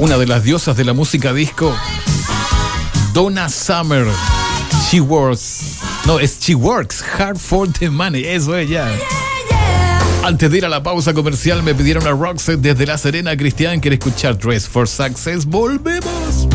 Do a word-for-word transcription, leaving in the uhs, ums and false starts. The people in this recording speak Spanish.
una de las diosas de la música disco, Donna Summer. She works, no, es She Works Hard for the Money, eso es ya. Antes de ir a la pausa comercial me pidieron a Roxette desde La Serena. Cristian quiere escuchar Dress for Success. Volvemos.